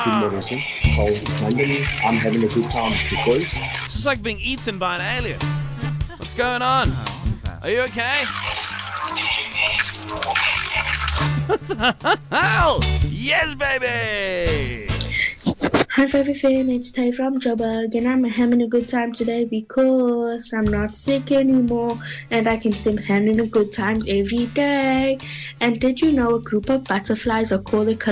motivation called It's London. I'm having a good time because It's just like being eaten by an alien. What's going on? Are you okay? What the hell? Yes, baby! Hi, Fluffy Fam, it's Ty from Joburg, and I'm having a good time today because I'm not sick anymore, and I can say I'm having a good time every day. And did you know a group of butterflies are called a